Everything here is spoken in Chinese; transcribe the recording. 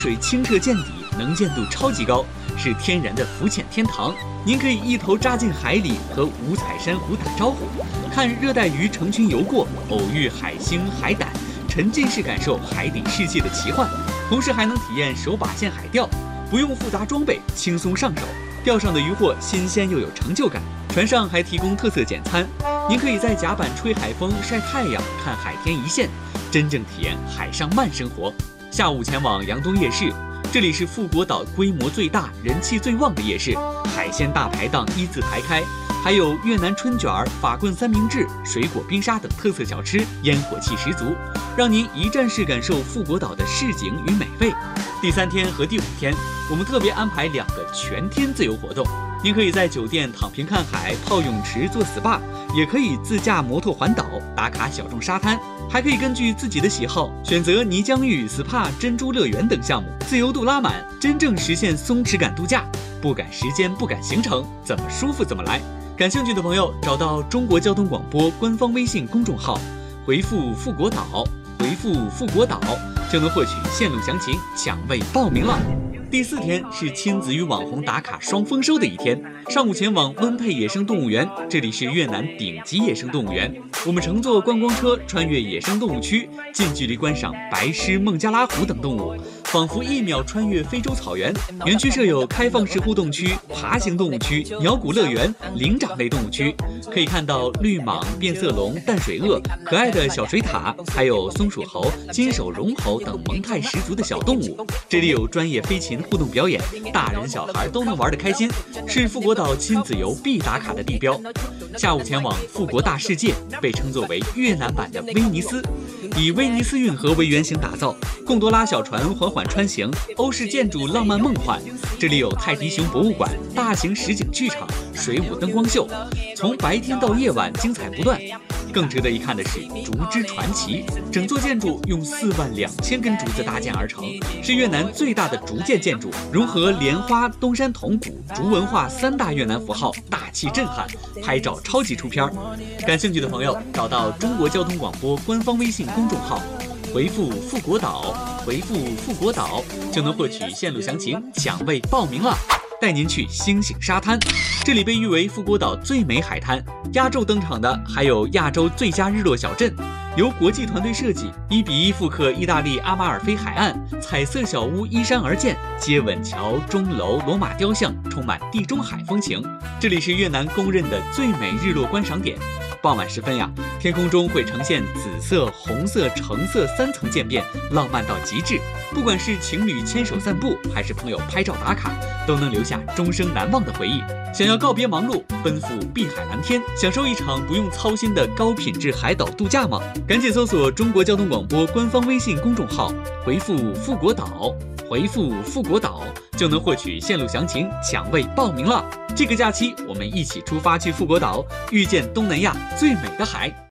水清澈见底，能见度超级高，是天然的浮潜天堂。您可以一头扎进海里，和五彩珊瑚打招呼，看热带鱼成群游过，偶遇海星、海胆，沉浸式感受海底世界的奇幻。同时还能体验手把线海钓，不用复杂装备，轻松上手。钓上的渔获新鲜又有成就感。船上还提供特色简餐，您可以在甲板吹海风、晒太阳，看海天一线，真正体验海上慢生活。下午前往扬东夜市，这里是富国岛规模最大、人气最旺的夜市，海鲜大排档一字排开，还有越南春卷、法棍三明治、水果冰沙等特色小吃，烟火气十足，让您一站式感受富国岛的市景与美味。第3天和第5天，我们特别安排2个全天自由活动。您可以在酒店躺平看海、泡泳池、做 SPA， 也可以自驾摩托环岛、打卡小众沙滩，还可以根据自己的喜好选择泥浆浴、SPA、珍珠乐园等项目，自由度拉满，真正实现松弛感度假。不赶时间，不赶行程，怎么舒服怎么来。感兴趣的朋友，找到中国交通广播官方微信公众号，回复富国岛，回复富国岛，就能获取线路详情，抢位报名了。第4天是亲子与网红打卡双丰收的一天。上午前往温佩野生动物园，这里是越南顶级野生动物园。我们乘坐观光车穿越野生动物区，近距离观赏白狮、孟加拉虎等动物，仿佛1秒穿越非洲草原。园区设有开放式互动区、爬行动物区、鸟谷乐园、灵长类动物区，可以看到绿蟒、变色龙、淡水鳄、可爱的小水獭，还有松鼠猴、金手绒猴等萌态十足的小动物。这里有专业飞禽互动表演，大人小孩都能玩得开心，是富国岛亲子游必打卡的地标。下午前往富国大世界，被称作为越南版的威尼斯，以威尼斯运河为原型打造，贡多拉小船缓缓穿行，欧式建筑浪漫梦幻。这里有泰迪熊博物馆、大型实景剧场、水舞灯光秀，从白天到夜晚精彩不断。更值得一看的是竹枝传奇，整座建筑用42000根竹子搭建而成，是越南最大的竹建建筑，融合莲花、东山铜鼓、竹文化3大越南符号，大气震撼，拍照超级出片。感兴趣的朋友，找到中国交通广播官方微信公众号，回复富国岛，回复富国岛，就能获取线路详情，抢位报名了。带您去星星沙滩，这里被誉为富国岛最美海滩。压轴登场的还有亚洲最佳日落小镇，由国际团队设计，1比1复刻意大利阿马尔菲海岸，彩色小屋依山而建，接吻桥、钟楼、罗马雕像，充满地中海风情。这里是越南公认的最美日落观赏点。傍晚时分呀，天空中会呈现紫色、红色、橙色3层渐变，浪漫到极致。不管是情侣牵手散步，还是朋友拍照打卡，都能留下终生难忘的回忆。想要告别忙碌，奔赴碧海蓝天，享受一场不用操心的高品质海岛度假吗？赶紧搜索中国交通广播官方微信公众号，回复富国岛，回复富国岛，就能获取线路详情，抢位报名了。这个假期，我们一起出发去富国岛，遇见东南亚最美的海。